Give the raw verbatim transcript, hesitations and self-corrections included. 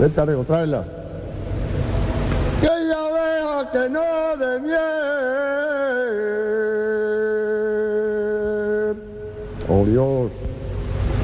Vete arriba, tráela. Que ella abeja que no de miel. Oh Dios.